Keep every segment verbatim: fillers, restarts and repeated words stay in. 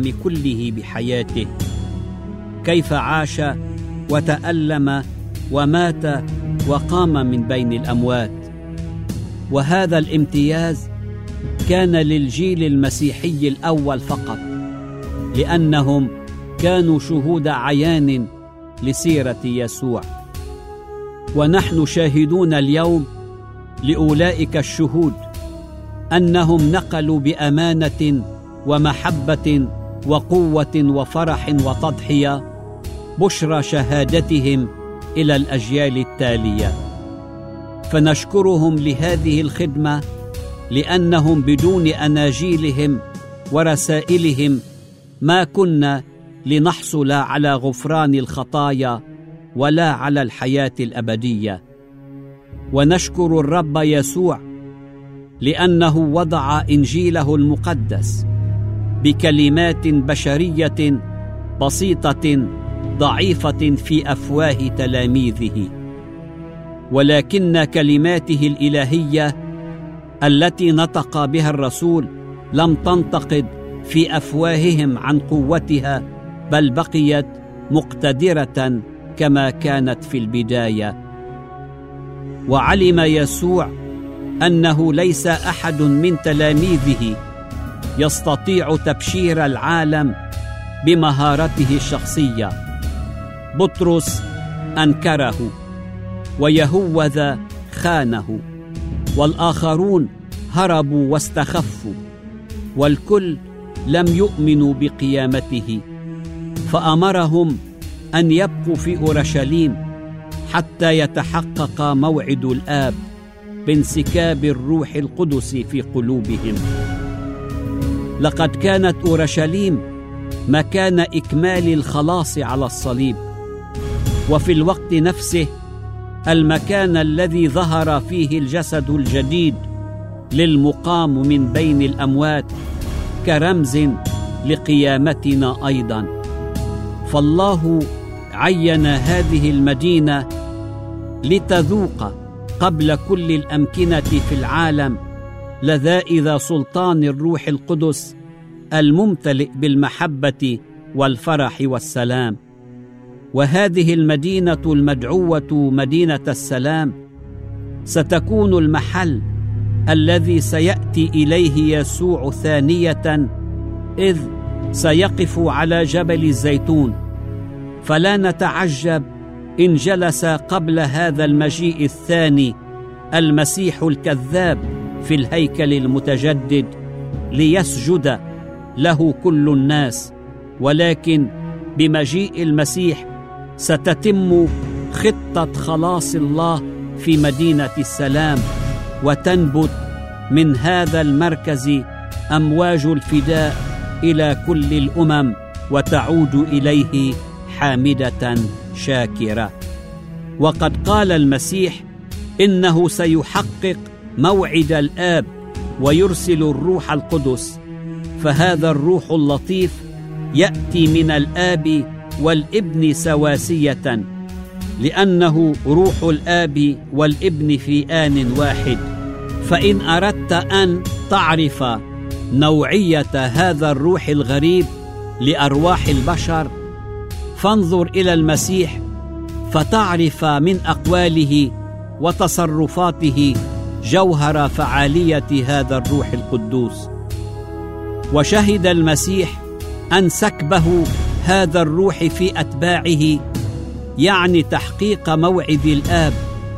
العالم كله بحياته، كيف عاش وتألم ومات وقام من بين الأموات. وهذا الامتياز كان للجيل المسيحي الأول فقط، لأنهم كانوا شهود عيان لسيرة يسوع. ونحن شاهدون اليوم لأولئك الشهود أنهم نقلوا بأمانة ومحبة وقوة وفرح وتضحية بشرى شهادتهم إلى الأجيال التالية. فنشكرهم لهذه الخدمة، لأنهم بدون أناجيلهم ورسائلهم ما كنا لنحصل على غفران الخطايا ولا على الحياة الأبدية. ونشكر الرب يسوع لأنه وضع إنجيله المقدس بكلمات بشرية بسيطة ضعيفة في أفواه تلاميذه، ولكن كلماته الإلهية التي نطق بها الرسول لم تنتقد في أفواههم عن قوتها، بل بقيت مقتدرة كما كانت في البداية. وعلم يسوع أنه ليس أحد من تلاميذه يستطيع تبشير العالم بمهارته الشخصية. بطرس أنكره، ويهوذا خانه، والآخرون هربوا واستخفوا، والكل لم يؤمنوا بقيامته. فأمرهم أن يبقوا في أورشليم حتى يتحقق موعد الآب بانسكاب الروح القدس في قلوبهم. لقد كانت أورشليم مكان إكمال الخلاص على الصليب، وفي الوقت نفسه المكان الذي ظهر فيه الجسد الجديد للمقام من بين الأموات كرمز لقيامتنا أيضا. فالله عين هذه المدينة لتذوق قبل كل الأمكنة في العالم لذائذ سلطان الروح القدس الممتلئ بالمحبة والفرح والسلام. وهذه المدينة المدعوة مدينة السلام ستكون المحل الذي سيأتي إليه يسوع ثانية، إذ سيقف على جبل الزيتون. فلا نتعجب إن جلس قبل هذا المجيء الثاني المسيح الكذاب في الهيكل المتجدد ليسجد له كل الناس. ولكن بمجيء المسيح ستتم خطة خلاص الله في مدينة السلام، وتنبت من هذا المركز أمواج الفداء إلى كل الأمم، وتعود إليه حامدة شاكرة. وقد قال المسيح إنه سيحقق موعد الآب ويرسل الروح القدس. فهذا الروح اللطيف يأتي من الآب والابن سواسية، لأنه روح الآب والابن في آن واحد. فإن أردت أن تعرف نوعية هذا الروح الغريب لأرواح البشر، فانظر إلى المسيح فتعرف من أقواله وتصرفاته جوهر فعالية هذا الروح القدوس. وشهد المسيح أن سكبه هذا الروح في أتباعه يعني تحقيق موعد الآب.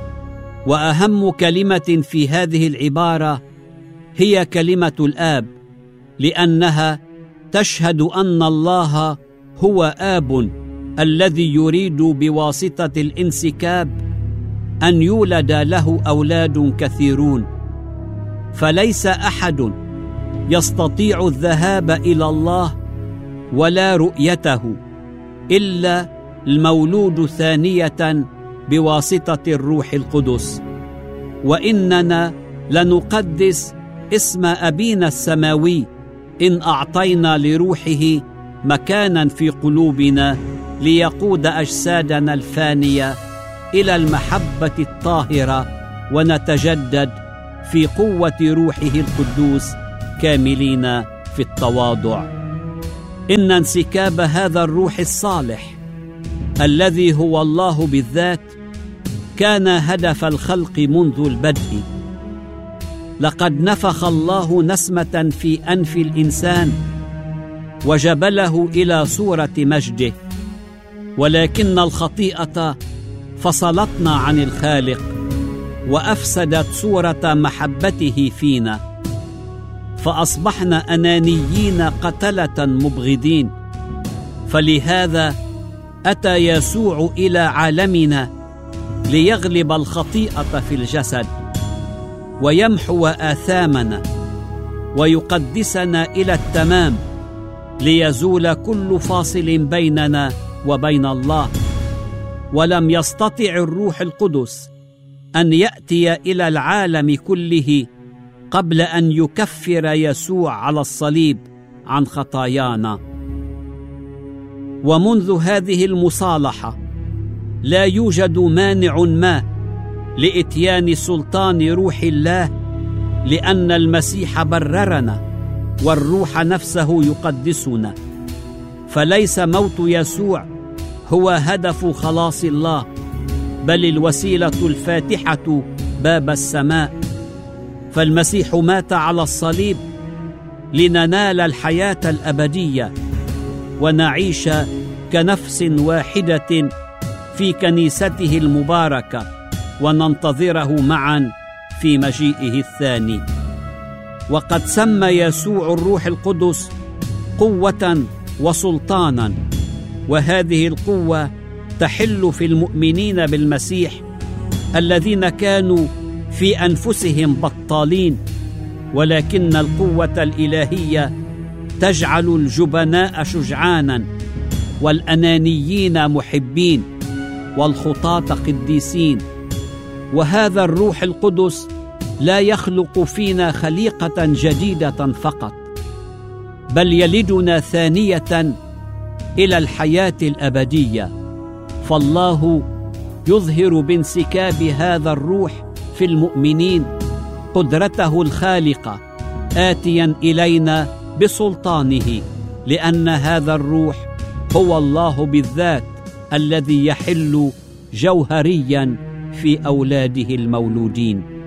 وأهم كلمة في هذه العبارة هي كلمة الآب، لأنها تشهد أن الله هو آب الذي يريد بواسطة الانسكاب أن يولد له أولاد كثيرون. فليس أحد يستطيع الذهاب إلى الله ولا رؤيته إلا المولود ثانية بواسطة الروح القدس. وإننا لنقدس اسم أبينا السماوي إن أعطينا لروحه مكانا في قلوبنا ليقود أجسادنا الفانية إلى المحبة الطاهرة، ونتجدد في قوة روحه القدوس كاملين في التواضع. إن انسكاب هذا الروح الصالح الذي هو الله بالذات كان هدف الخلق منذ البدء. لقد نفخ الله نسمة في أنف الإنسان وجبله إلى صورة مجده، ولكن الخطيئة فصلتنا عن الخالق وأفسدت صورة محبته فينا، فأصبحنا أنانيين قتلة مبغضين. فلهذا أتى يسوع إلى عالمنا ليغلب الخطيئة في الجسد ويمحو آثامنا ويقدسنا إلى التمام، ليزول كل فاصل بيننا وبين الله. ولم يستطع الروح القدس أن يأتي إلى العالم كله قبل أن يكفر يسوع على الصليب عن خطايانا. ومنذ هذه المصالحة لا يوجد مانع ما لإتيان سلطان روح الله، لأن المسيح بررنا والروح نفسه يقدسنا. فليس موت يسوع هو هدف خلاص الله، بل الوسيلة الفاتحة باب السماء. فالمسيح مات على الصليب لننال الحياة الأبدية ونعيش كنفس واحدة في كنيسته المباركة، وننتظره معا في مجيئه الثاني. وقد سمى يسوع الروح القدس قوة وسلطانا، وهذه القوة تحل في المؤمنين بالمسيح الذين كانوا في أنفسهم بطالين، ولكن القوة الإلهية تجعل الجبناء شجعانا والأنانيين محبين والخطاة قديسين. وهذا الروح القدس لا يخلق فينا خليقة جديدة فقط، بل يلدنا ثانية إلى الحياة الأبدية. فالله يظهر بانسكاب هذا الروح في المؤمنين قدرته الخالقة، آتيا إلينا بسلطانه، لأن هذا الروح هو الله بالذات الذي يحل جوهريا في أولاده المولودين.